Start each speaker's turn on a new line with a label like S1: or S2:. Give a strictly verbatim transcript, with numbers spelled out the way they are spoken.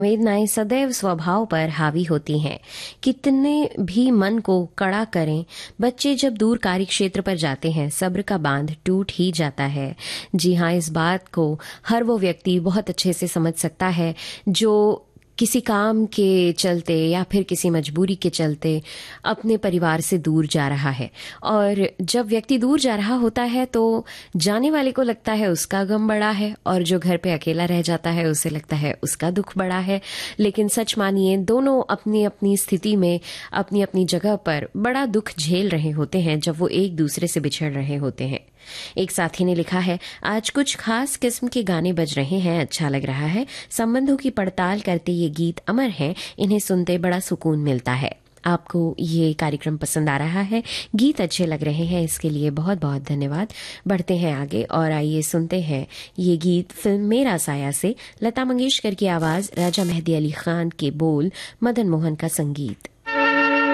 S1: वेदनाएं सदैव स्वभाव पर हावी होती हैं। कितने भी मन को कड़ा करें, बच्चे जब दूर कार्य क्षेत्र पर जाते हैं सब्र का बांध टूट ही जाता है। जी हाँ, इस बात को हर वो व्यक्ति बहुत अच्छे से समझ सकता है जो किसी काम के चलते या फिर किसी मजबूरी के चलते अपने परिवार से दूर जा रहा है। और जब व्यक्ति दूर जा रहा होता है तो जाने वाले को लगता है उसका गम बड़ा है, और जो घर पे अकेला रह जाता है उसे लगता है उसका दुख बड़ा है। लेकिन सच मानिए, दोनों अपनी अपनी स्थिति में अपनी अपनी जगह पर बड़ा दुख झेल रहे होते हैं जब वो एक दूसरे से बिछड़ रहे होते हैं। एक साथी ने लिखा है, आज कुछ खास किस्म के गाने बज रहे हैं, अच्छा लग रहा है। संबंधों की पड़ताल करते ये गीत अमर हैं, इन्हें सुनते बड़ा सुकून मिलता है। आपको ये कार्यक्रम पसंद आ रहा है, गीत अच्छे लग रहे हैं, इसके लिए बहुत बहुत धन्यवाद। बढ़ते हैं आगे और आइए सुनते हैं ये गीत फिल्म मेरा साया से। लता मंगेशकर की आवाज, राजा मेहदी अली खान के बोल, मदन मोहन का संगीत।